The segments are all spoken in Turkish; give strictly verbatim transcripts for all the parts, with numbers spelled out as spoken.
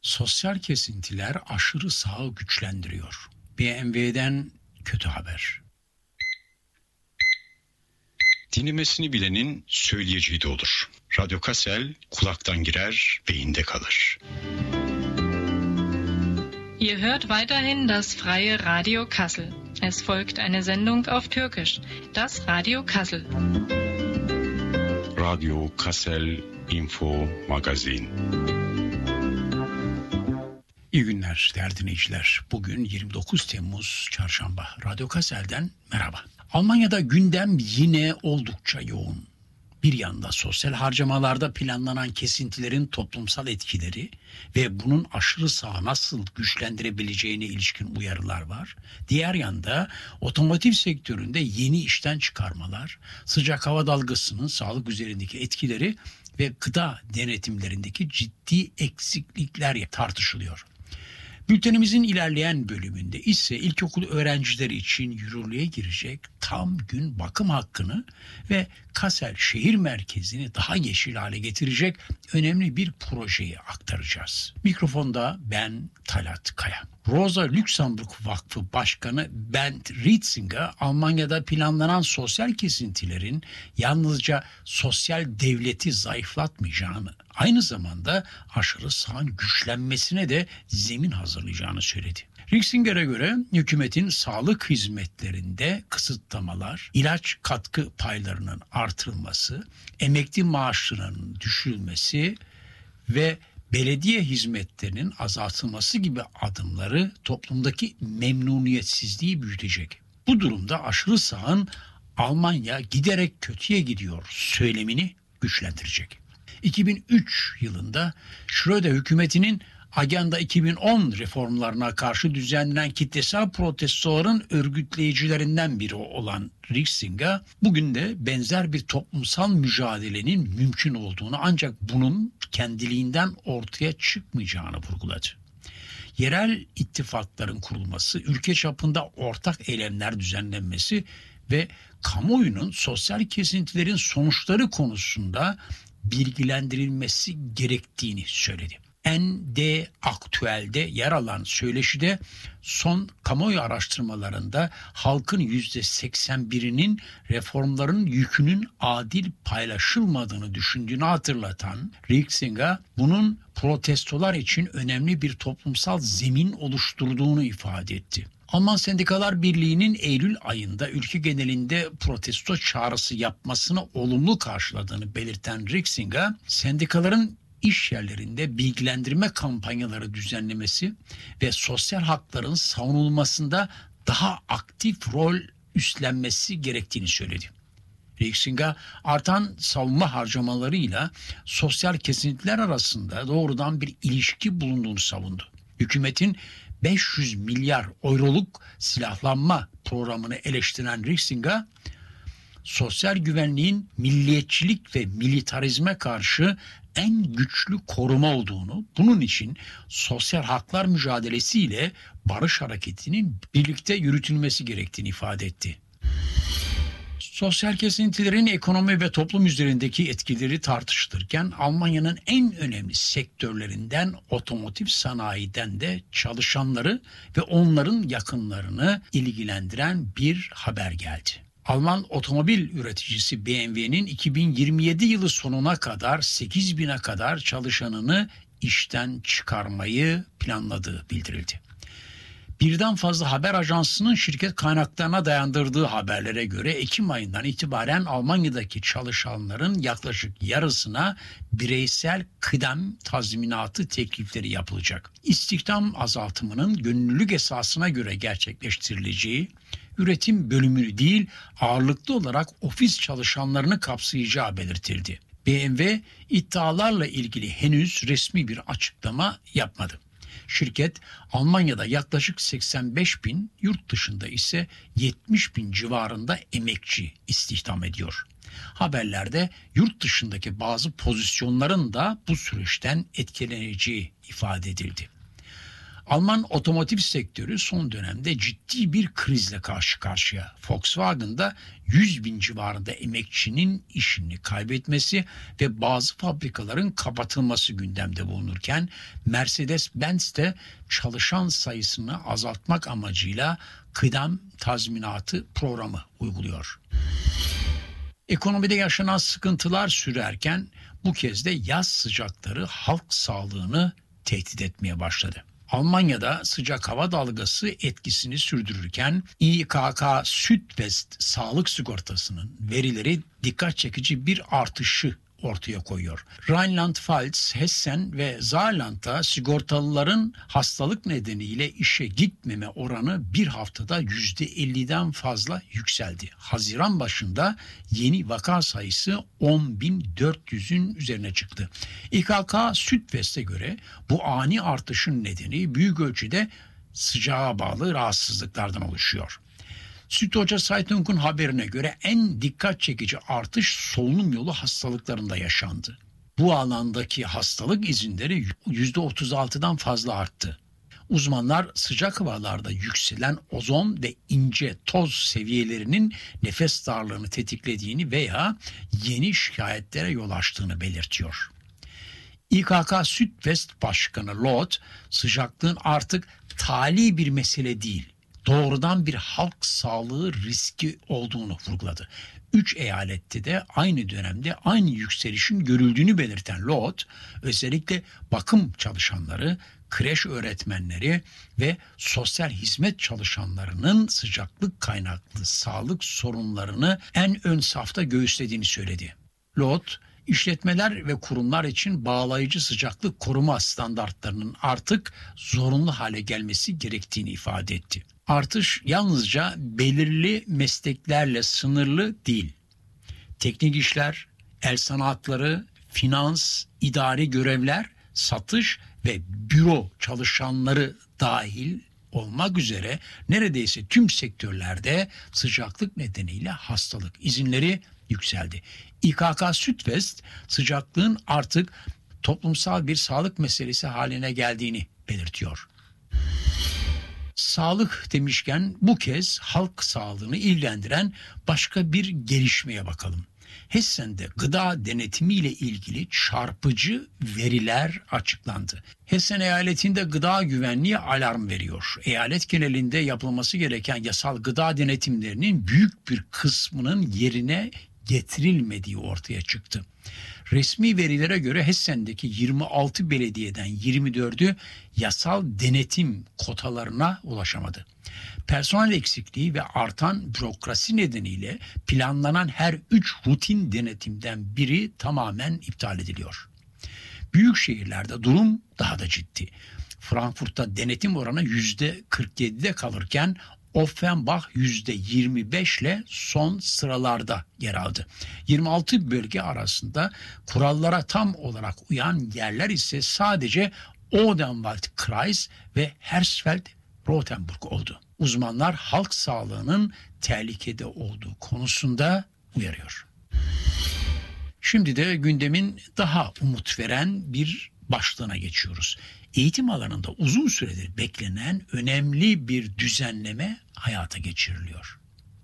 Sosyal kesintiler aşırı sağı güçlendiriyor. B M W'den kötü haber. Dinlemesini bilenin söyleyeceği de olur. Radyo Kassel kulaktan girer, beyinde kalır. Ihr hört weiterhin das freie Radio Kassel. Es folgt eine Sendung auf Türkisch, das Radio Kassel. Radio Kassel Info Magazin. İyi günler değerli dinleyiciler. Bugün yirmi dokuz Temmuz Çarşamba. Radyo Kassel'den merhaba. Almanya'da gündem yine oldukça yoğun. Bir yanda sosyal harcamalarda planlanan kesintilerin toplumsal etkileri ve bunun aşırı sağı nasıl güçlendirebileceğine ilişkin uyarılar var. Diğer yanda otomotiv sektöründe yeni işten çıkarmalar, sıcak hava dalgasının sağlık üzerindeki etkileri ve gıda denetimlerindeki ciddi eksiklikler tartışılıyor. Bültenimizin ilerleyen bölümünde ise ilkokul öğrencileri için yürürlüğe girecek tam gün bakım hakkını ve Kassel şehir merkezini daha yeşil hale getirecek önemli bir projeyi aktaracağız. Mikrofonda ben Talat Kaya. Rosa Luxemburg Vakfı Başkanı Bernd Rietzinger, Almanya'da planlanan sosyal kesintilerin yalnızca sosyal devleti zayıflatmayacağını, aynı zamanda aşırı sağın güçlenmesine de zemin hazırlayacağını söyledi. Rietzinger'e göre hükümetin sağlık hizmetlerinde kısıtlamalar, ilaç katkı paylarının artırılması, emekli maaşlarının düşürülmesi ve belediye hizmetlerinin azaltılması gibi adımları toplumdaki memnuniyetsizliği büyütecek. Bu durumda aşırı sağın Almanya giderek kötüye gidiyor söylemini güçlendirecek. iki bin üç yılında Schröder hükümetinin Agenda iki bin on reformlarına karşı düzenlenen kitlesel protestoların örgütleyicilerinden biri olan Rietzinger, bugün de benzer bir toplumsal mücadelenin mümkün olduğunu, ancak bunun kendiliğinden ortaya çıkmayacağını vurguladı. Yerel ittifakların kurulması, ülke çapında ortak eylemler düzenlenmesi ve kamuoyunun sosyal kesintilerin sonuçları konusunda bilgilendirilmesi gerektiğini söyledi. N D Aktüel'de yer alan söyleşide son kamuoyu araştırmalarında halkın yüzde seksen birinin reformların yükünün adil paylaşılmadığını düşündüğünü hatırlatan Rietzinger, bunun protestolar için önemli bir toplumsal zemin oluşturduğunu ifade etti. Alman Sendikalar Birliği'nin Eylül ayında ülke genelinde protesto çağrısı yapmasını olumlu karşıladığını belirten Rietzinger, sendikaların iş yerlerinde bilgilendirme kampanyaları düzenlemesi ve sosyal hakların savunulmasında daha aktif rol üstlenmesi gerektiğini söyledi. Rietzinger, artan savunma harcamalarıyla sosyal kesintiler arasında doğrudan bir ilişki bulunduğunu savundu. Hükümetin beş yüz milyar euroluk silahlanma programını eleştiren Rietzinger, sosyal güvenliğin milliyetçilik ve militarizme karşı en güçlü koruma olduğunu, bunun için sosyal haklar mücadelesiyle barış hareketinin birlikte yürütülmesi gerektiğini ifade etti. Sosyal kesintilerin ekonomi ve toplum üzerindeki etkileri tartışılırken Almanya'nın en önemli sektörlerinden otomotiv sanayiden de çalışanları ve onların yakınlarını ilgilendiren bir haber geldi. Alman otomobil üreticisi B M W'nin iki bin yirmi yedi yılı sonuna kadar sekiz bine kadar çalışanını işten çıkarmayı planladığı bildirildi. Birden fazla haber ajansının şirket kaynaklarına dayandırdığı haberlere göre Ekim ayından itibaren Almanya'daki çalışanların yaklaşık yarısına bireysel kıdem tazminatı teklifleri yapılacak. İstihdam azaltımının gönüllülük esasına göre gerçekleştirileceği, üretim bölümünü değil ağırlıklı olarak ofis çalışanlarını kapsayacağı belirtildi. B M W iddialarla ilgili henüz resmi bir açıklama yapmadı. Şirket Almanya'da yaklaşık seksen beş bin, yurt dışında ise yetmiş bin civarında emekçi istihdam ediyor. Haberlerde yurt dışındaki bazı pozisyonların da bu süreçten etkileneceği ifade edildi. Alman otomotiv sektörü son dönemde ciddi bir krizle karşı karşıya. Volkswagen'da yüz bin civarında emekçinin işini kaybetmesi ve bazı fabrikaların kapatılması gündemde bulunurken Mercedes-Benz de çalışan sayısını azaltmak amacıyla kıdem tazminatı programı uyguluyor. Ekonomide yaşanan sıkıntılar sürerken bu kez de yaz sıcakları halk sağlığını tehdit etmeye başladı. Almanya'da sıcak hava dalgası etkisini sürdürürken İ K K Südwest sağlık sigortasının verileri dikkat çekici bir artışı ortaya koyuyor. Rheinland-Pfalz, Hessen ve Saarland'da sigortalıların hastalık nedeniyle işe gitmeme oranı bir haftada yüzde elliden fazla yükseldi. Haziran başında yeni vaka sayısı on bin dört yüzün üzerine çıktı. İ K K Südwest'e göre bu ani artışın nedeni büyük ölçüde sıcağa bağlı rahatsızlıklardan oluşuyor. Süddeutsche Zeitung'un haberine göre en dikkat çekici artış solunum yolu hastalıklarında yaşandı. Bu alandaki hastalık izinleri yüzde otuz altıdan fazla arttı. Uzmanlar sıcak havalarda yükselen ozon ve ince toz seviyelerinin nefes darlığını tetiklediğini veya yeni şikayetlere yol açtığını belirtiyor. İ K K Südwest Başkanı Loth, sıcaklığın artık tali bir mesele değil, doğrudan bir halk sağlığı riski olduğunu vurguladı. Üç eyalette de aynı dönemde aynı yükselişin görüldüğünü belirten Loth, özellikle bakım çalışanları, kreş öğretmenleri ve sosyal hizmet çalışanlarının sıcaklık kaynaklı sağlık sorunlarını en ön safta göğüslediğini söyledi. Loth, İşletmeler ve kurumlar için bağlayıcı sıcaklık koruma standartlarının artık zorunlu hale gelmesi gerektiğini ifade etti. Artış yalnızca belirli mesleklerle sınırlı değil. Teknik işler, el sanatları, finans, idari görevler, satış ve büro çalışanları dahil olmak üzere neredeyse tüm sektörlerde sıcaklık nedeniyle hastalık izinleri yükseldi. İ K K Südwest sıcaklığın artık toplumsal bir sağlık meselesi haline geldiğini belirtiyor. Sağlık demişken bu kez halk sağlığını ilgilendiren başka bir gelişmeye bakalım. Hessen'de gıda denetimi ile ilgili çarpıcı veriler açıklandı. Hessen eyaletinde gıda güvenliği alarm veriyor. Eyalet genelinde yapılması gereken yasal gıda denetimlerinin büyük bir kısmının yerine getirilmediği ortaya çıktı. Resmi verilere göre Hessen'deki yirmi altı belediyeden yirmi dördü yasal denetim kotalarına ulaşamadı. Personel eksikliği ve artan bürokrasi nedeniyle planlanan her üç rutin denetimden biri tamamen iptal ediliyor. Büyük şehirlerde durum daha da ciddi. Frankfurt'ta denetim oranı yüzde kırk yedide kalırken Offenbach yüzde yirmi beş ile son sıralarda yer aldı. yirmi altı bölge arasında kurallara tam olarak uyan yerler ise sadece Odenwald-Kreis ve Hersfeld-Rotenburg oldu. Uzmanlar halk sağlığının tehlikede olduğu konusunda uyarıyor. Şimdi de gündemin daha umut veren bir başlığına geçiyoruz. Eğitim alanında uzun süredir beklenen önemli bir düzenleme hayata geçiriliyor.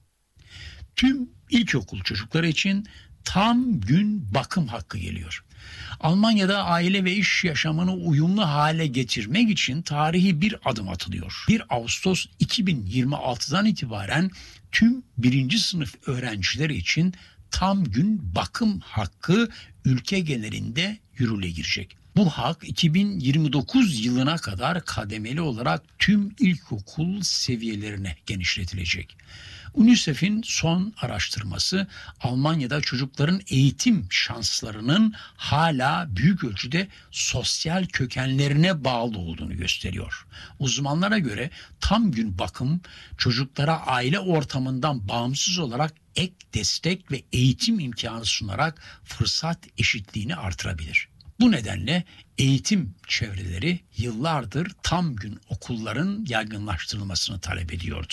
Tüm ilkokul çocukları için tam gün bakım hakkı geliyor. Almanya'da aile ve iş yaşamını uyumlu hale getirmek için tarihi bir adım atılıyor. bir Ağustos iki bin yirmi altıdan itibaren tüm birinci sınıf öğrencileri için tam gün bakım hakkı ülke genelinde yürürlüğe girecek. Bu hak iki bin yirmi dokuz yılına kadar kademeli olarak tüm ilkokul seviyelerine genişletilecek. UNICEF'in son araştırması Almanya'da çocukların eğitim şanslarının hala büyük ölçüde sosyal kökenlerine bağlı olduğunu gösteriyor. Uzmanlara göre tam gün bakım çocuklara aile ortamından bağımsız olarak ek destek ve eğitim imkanı sunarak fırsat eşitliğini artırabilir. Bu nedenle eğitim çevreleri yıllardır tam gün okulların yaygınlaştırılmasını talep ediyordu.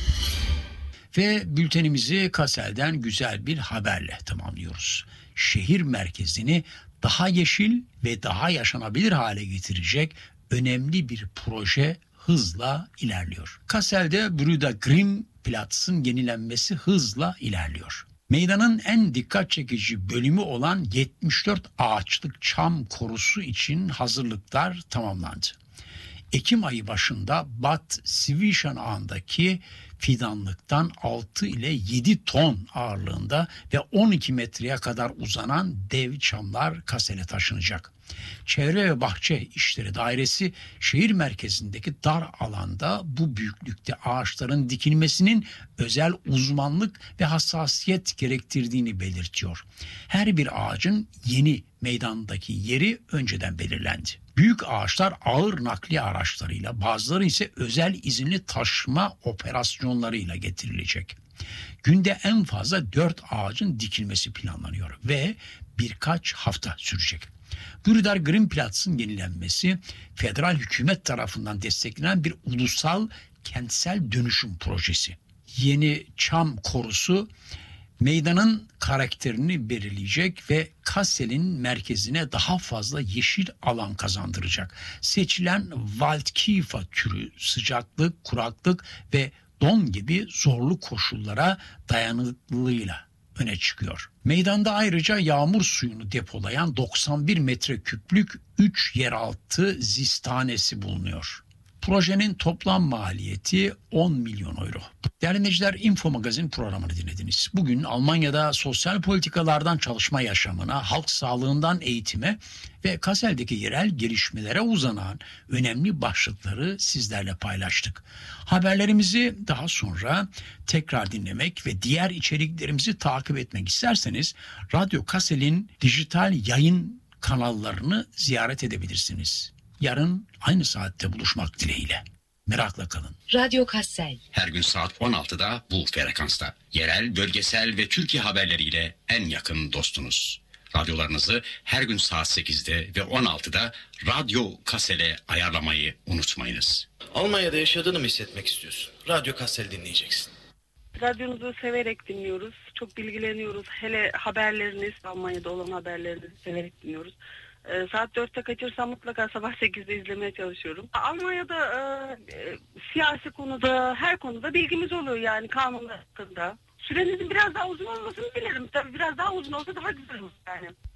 Ve bültenimizi Kassel'den güzel bir haberle tamamlıyoruz. Şehir merkezini daha yeşil ve daha yaşanabilir hale getirecek önemli bir proje hızla ilerliyor. Kassel'de Brüder Grimm Platz'ın yenilenmesi hızla ilerliyor. Meydanın en dikkat çekici bölümü olan yetmiş dört ağaçlık çam korusu için hazırlıklar tamamlandı. Ekim ayı başında Bad Sivişan ağındaki fidanlıktan altı ile yedi ton ağırlığında ve on iki metreye kadar uzanan dev çamlar Kassel'e taşınacak. Çevre ve Bahçe İşleri Dairesi şehir merkezindeki dar alanda bu büyüklükte ağaçların dikilmesinin özel uzmanlık ve hassasiyet gerektirdiğini belirtiyor. Her bir ağacın yeni meydandaki yeri önceden belirlendi. Büyük ağaçlar ağır nakliye araçlarıyla, bazıları ise özel izinli taşıma operasyonlarıyla getirilecek. Günde en fazla dört ağacın dikilmesi planlanıyor ve birkaç hafta sürecek. Brüder Grimm Platz'ın yenilenmesi federal hükümet tarafından desteklenen bir ulusal kentsel dönüşüm projesi. Yeni çam korusu meydanın karakterini belirleyecek ve Kassel'in merkezine daha fazla yeşil alan kazandıracak. Seçilen Waldkiefer türü sıcaklık, kuraklık ve don gibi zorlu koşullara dayanıklılığıyla öne çıkıyor. Meydanda ayrıca yağmur suyunu depolayan doksan bir metreküplük üç yeraltı zistanesi bulunuyor. Projenin toplam maliyeti on milyon euro. Değerli dinleyiciler, Info Magazin programını dinlediniz. Bugün Almanya'da sosyal politikalardan çalışma yaşamına, halk sağlığından eğitime ve Kassel'deki yerel gelişmelere uzanan önemli başlıkları sizlerle paylaştık. Haberlerimizi daha sonra tekrar dinlemek ve diğer içeriklerimizi takip etmek isterseniz Radyo Kassel'in dijital yayın kanallarını ziyaret edebilirsiniz. Yarın aynı saatte buluşmak dileğiyle. Merakla kalın. Radyo Kassel. Her gün saat on altıda bu frekansta. Yerel, bölgesel ve Türkiye haberleriyle en yakın dostunuz. Radyolarınızı her gün saat sekizde ve on altıda Radyo Kassel'e ayarlamayı unutmayınız. Almanya'da yaşadığını mı hissetmek istiyorsun? Radyo Kassel dinleyeceksin. Radyonuzu severek dinliyoruz. Çok bilgileniyoruz. Hele haberleriniz, Almanya'da olan haberlerinizi severek dinliyoruz. E, saat dörtte kaçırsam mutlaka sabah sekizde izlemeye çalışıyorum. Almanya'da e, e, siyasi konuda, her konuda bilgimiz oluyor yani kanunlar hakkında. Sürenizin biraz daha uzun olmasını dilerim. Tabii biraz daha uzun olsa daha güzel olur yani.